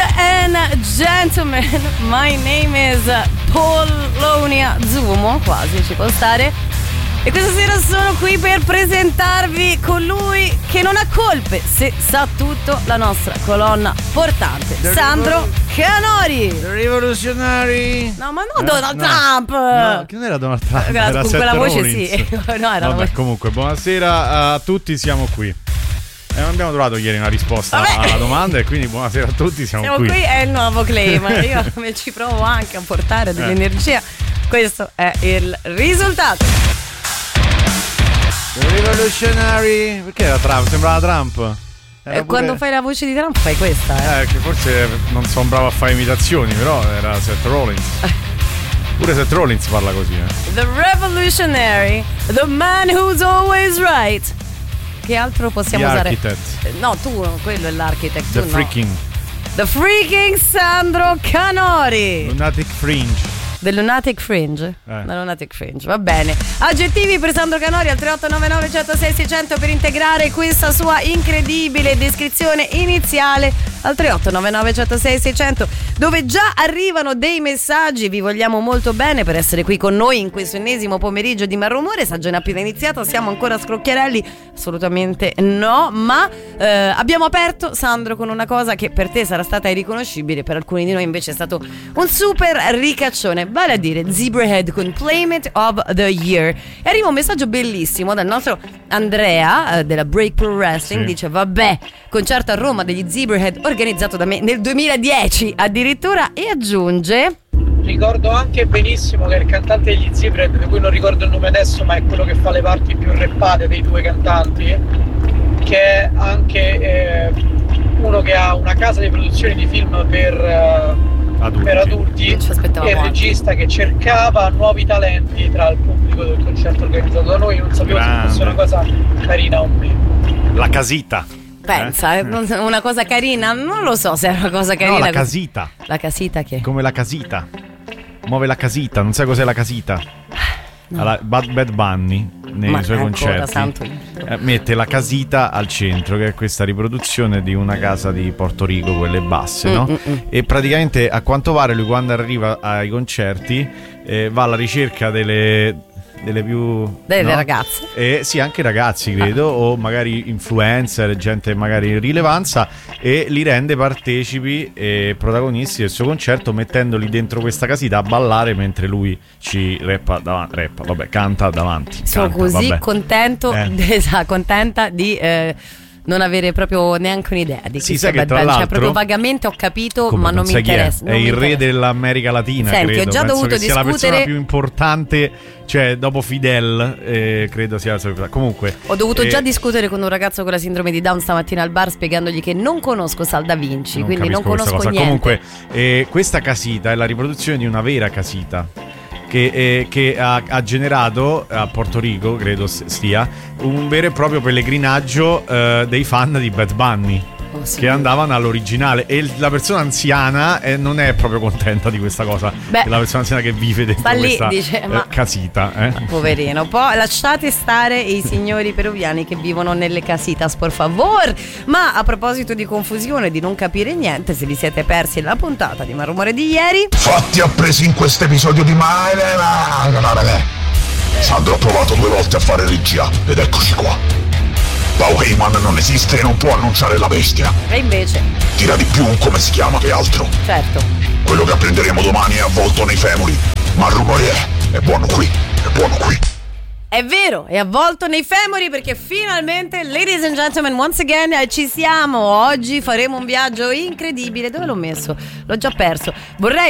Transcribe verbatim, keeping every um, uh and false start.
and gentlemen, my name is Polonia Zumo, quasi ci può stare. E questa sera sono qui per presentarvi colui che non ha colpe se sa tutto, la nostra colonna portante, The Sandro Rivol- Canori. The Rivoluzionari. No, ma no, eh, Donald no. Trump. No, che non era Donald Trump, era, era con Seth quella voce Rollins. Sì. No, era Vabbè, voce... comunque, buonasera a tutti, siamo qui. E non abbiamo trovato ieri una risposta Vabbè. alla domanda e quindi buonasera a tutti, siamo, siamo qui. qui, è il nuovo claim. Io come ci provo anche a portare dell'energia. Questo è il risultato. The Rivoluzionari. Perché era Trump? Sembrava Trump. Era E pure... quando fai la voce di Trump fai questa, eh? Eh, che forse non sono bravo a fare imitazioni, però era Seth Rollins. Pure Seth Rollins parla così, eh. The Revolutionary, the man who's always right. Che altro possiamo The usare? Architect. No, tu, quello è l'architect. The tu freaking. No. The freaking Sandro Canori. Lunatic Fringe. The Lunatic Fringe? Eh. The Lunatic Fringe, va bene. Aggettivi per Sandro Canori al tre otto nove nove uno zero sei sei zero zero per integrare questa sua incredibile descrizione iniziale al tre otto nove nove uno zero sei sei zero zero, dove già arrivano dei messaggi. Vi vogliamo molto bene per essere qui con noi in questo ennesimo pomeriggio di Malrumore. Stagione appena iniziata, siamo ancora scrocchiarelli? Assolutamente no, ma eh, abbiamo aperto, Sandro, con una cosa che per te sarà stata irriconoscibile, per alcuni di noi invece è stato un super ricaccione, vale a dire Zebrahead con Playmate of the Year. E arriva un messaggio bellissimo dal nostro Andrea eh, della Break Pro Wrestling. Sì. Dice: vabbè, concerto a Roma degli Zebrahead organizzato da me nel duemiladieci addirittura, e aggiunge: ricordo anche benissimo che il cantante degli Zebrahead, di cui non ricordo il nome adesso, ma è quello che fa le parti più rappate dei due cantanti, che è anche eh, uno che ha una casa di produzione di film per eh, adulti, per adulti e il regista che cercava nuovi talenti tra il pubblico del concerto organizzato da noi. Non sapevo Grande. se fosse una cosa carina o meno. La casita. Pensa, eh? una cosa carina, non lo so se è una cosa carina. No, la casita. La casita che? Come la casita. Muove la casita, non sai cos'è la casita? No. Alla Bad Bad Bunny nei Ma suoi ancora, concerti eh, mette la casita al centro, che è questa riproduzione di una casa di Porto Rico, quelle basse, mm, no? Mm, mm. E praticamente, a quanto pare, lui quando arriva ai concerti eh, va alla ricerca delle delle più delle no? ragazze, e sì, anche ragazzi credo, ah. o magari influencer, gente magari in rilevanza, e li rende partecipi e protagonisti del suo concerto, mettendoli dentro questa casita a ballare mentre lui ci rappa davanti, rappa, vabbè, canta davanti. Sono canta, così vabbè. contento, eh. contenta di eh, non avere proprio neanche un'idea di chi sì, sia Bad Bunny. Cioè, proprio vagamente ho capito, ma non, non mi interessa. È, è il re dell'America Latina. Senti, credo. ho già Penso dovuto che discutere. sia la persona più importante, cioè dopo Fidel, eh, credo sia. Comunque, ho dovuto eh, già discutere con un ragazzo con la sindrome di Down stamattina al bar, spiegandogli che non conosco Sal Da Vinci, non quindi non conosco cosa. niente. Comunque, eh, questa casita è la riproduzione di una vera casita. Che, eh, che ha, ha generato a Porto Rico, credo stia, un vero e proprio pellegrinaggio eh, dei fan di Bad Bunny, oh, sì. che andavano all'originale, e la persona anziana eh, non è proprio contenta di questa cosa. Beh, la persona anziana che vive dentro lì, questa dice, eh, ma, casita eh. Poverino. Poi lasciate stare i signori peruviani che vivono nelle casitas, por favor. Ma a proposito di confusione, di non capire niente, se vi siete persi la puntata di Malrumore di ieri, fatti appresi in questo episodio di Mai Sandro ha provato due volte a fare regia ed eccoci qua. Paul Heyman non esiste e non può annunciare la bestia. E invece tira di più un come si chiama che altro. Certo. Quello che apprenderemo domani è avvolto nei femori, ma il rumore è, è buono qui, è buono qui. È vero, è avvolto nei femori, perché finalmente, ladies and gentlemen, once again ci siamo. Oggi faremo un viaggio incredibile. Dove l'ho messo? L'ho già perso. Vorrei